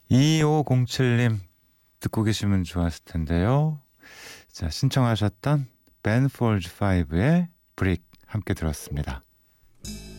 2507님 듣고 계시면 좋았을 텐데요. 자, 신청하셨던 Ben Folds 5의 브릭 함께 들었습니다.